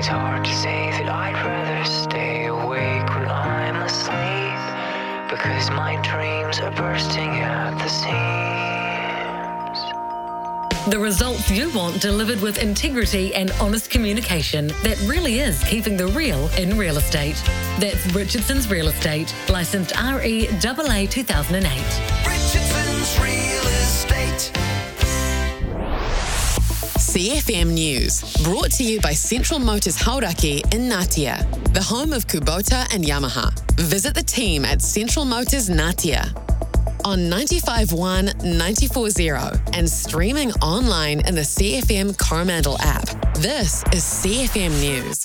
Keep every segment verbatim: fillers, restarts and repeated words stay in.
It's hard to say that I'd rather stay awake when I'm asleep, because my dreams are bursting at the seams. The results you want delivered with integrity and honest communication that really is keeping the real in real estate. That's Richardson's Real Estate, licensed R E A A two thousand eight. Richardson's Real Estate. C F M News, brought to you by Central Motors Hauraki in Ngatea, the home of Kubota and Yamaha. Visit the team at Central Motors Ngatea on ninety-five point one, ninety-four point zero and streaming online in the C F M Coromandel app. This is C F M News.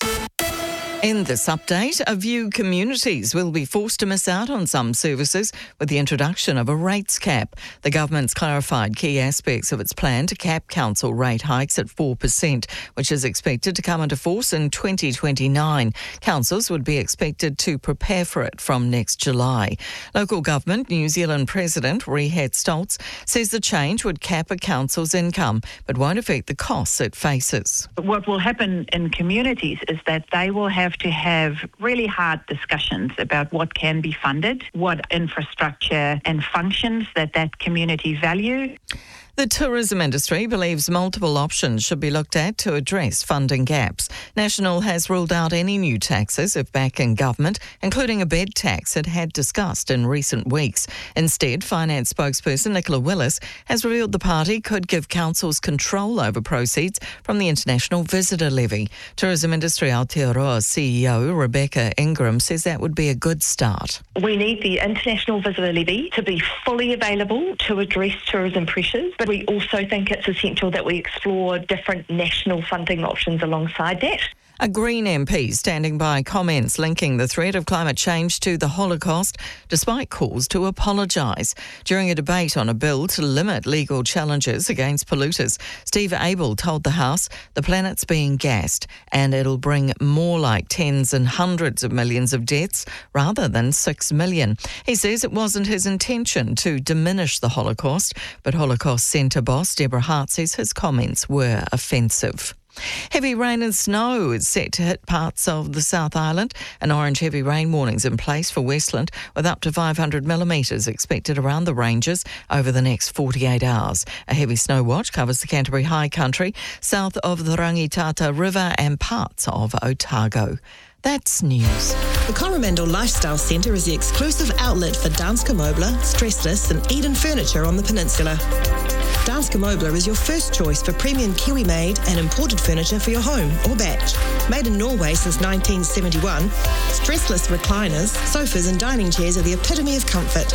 In this update, a few communities will be forced to miss out on some services with the introduction of a rates cap. The government's clarified key aspects of its plan to cap council rate hikes at four percent, which is expected to come into force in twenty twenty-nine. Councils would be expected to prepare for it from next July. Local Government New Zealand President Rehat Stoltz says the change would cap a council's income, but won't affect the costs it faces. What will happen in communities is that they will have to have really hard discussions about what can be funded, what infrastructure and functions that that community value. The tourism industry believes multiple options should be looked at to address funding gaps. National has ruled out any new taxes if back in government, including a bed tax it had discussed in recent weeks. Instead, finance spokesperson Nicola Willis has revealed the party could give councils control over proceeds from the international visitor levy. Tourism industry Aotearoa C E O Rebecca Ingram says that would be a good start. We need the international visitor levy to be fully available to address tourism pressures. But we also think it's essential that we explore different national funding options alongside that. A Green M P standing by comments linking the threat of climate change to the Holocaust, despite calls to apologise. During a debate on a bill to limit legal challenges against polluters, Steve Abel told the House the planet's being gassed and it'll bring more like tens and hundreds of millions of deaths rather than six million. He says it wasn't his intention to diminish the Holocaust, but Holocaust Centre boss Deborah Hart says his comments were offensive. Heavy rain and snow is set to hit parts of the South Island. An orange heavy rain warning's in place for Westland, with up to five hundred millimetres expected around the ranges over the next forty-eight hours. A heavy snow watch covers the Canterbury High Country, south of the Rangitata River and parts of Otago. That's news. The Coromandel Lifestyle Centre is the exclusive outlet for Danske Møbler, Stressless and Eden Furniture on the peninsula. Danske Møbler is your first choice for premium Kiwi-made and imported furniture for your home or batch. Made in Norway since nineteen seventy-one, stressless recliners, sofas and dining chairs are the epitome of comfort.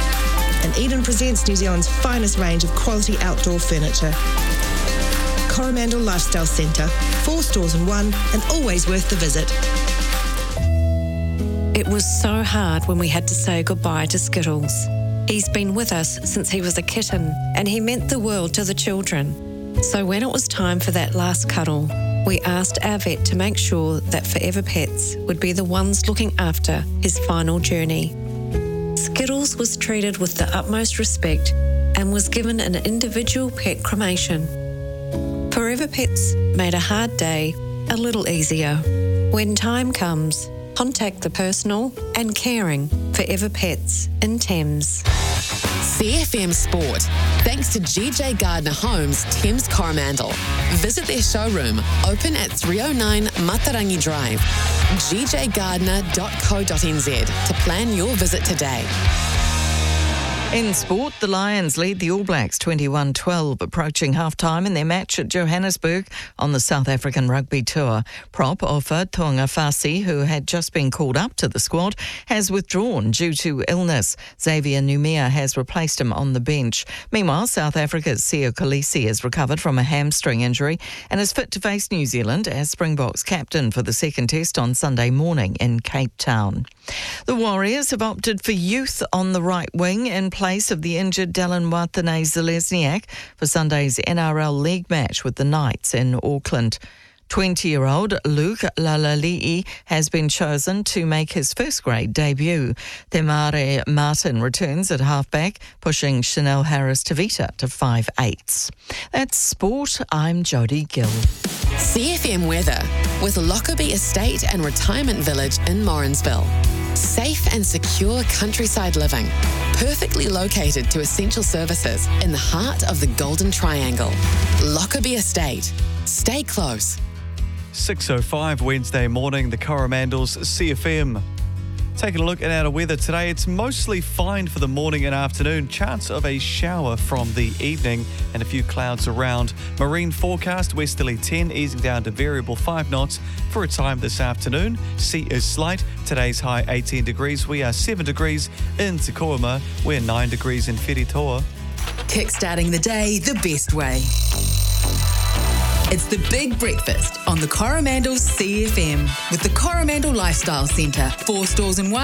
And Eden presents New Zealand's finest range of quality outdoor furniture. Coromandel Lifestyle Centre, four stores in one and always worth the visit. It was so hard when we had to say goodbye to Skittles. He's been with us since he was a kitten and he meant the world to the children. So when it was time for that last cuddle, we asked our vet to make sure that Forever Pets would be the ones looking after his final journey. Skittles was treated with the utmost respect and was given an individual pet cremation. Forever Pets made a hard day a little easier. When time comes, contact the personal and caring Forever Pets in Thames. C F M Sport, thanks to G J Gardner Homes, Thames Coromandel. Visit their showroom, open at three oh nine Matarangi Drive, g j gardner dot co dot n z to plan your visit today. In sport, the Lions lead the All Blacks twenty-one twelve, approaching half-time in their match at Johannesburg on the South African Rugby Tour. Prop Ofa Tu'ungafasi, who had just been called up to the squad, has withdrawn due to illness. Xavier Numia has replaced him on the bench. Meanwhile, South Africa's Siya Kolisi has recovered from a hamstring injury and is fit to face New Zealand as Springboks captain for the second test on Sunday morning in Cape Town. The Warriors have opted for youth on the right wing in place of the injured Dallin Watene-Zelezniak for Sunday's N R L League match with the Knights in Auckland. twenty-year-old Luke Lalali'i has been chosen to make his first grade debut. Te Mare Martin returns at halfback, pushing Chanel Harris-Tavita to five eighths. That's sport. I'm Jodie Gill. C F M weather with Lockerbie Estate and Retirement Village in Morrinsville. Safe and secure countryside living, perfectly located to essential services in the heart of the Golden Triangle. Lockerbie Estate. Stay close. six oh five Wednesday morning, the Coromandels C F M. Taking a look at our weather today, it's mostly fine for the morning and afternoon. Chance of a shower from the evening and a few clouds around. Marine forecast, westerly ten, easing down to variable five knots for a time this afternoon. Sea is slight. Today's high eighteen degrees. We are seven degrees in Te Koima. We're nine degrees in Wheritoa. Kickstarting the day the best way. It's the Big Breakfast on the Coromandel C F M with the Coromandel Lifestyle Centre. Four stores in one.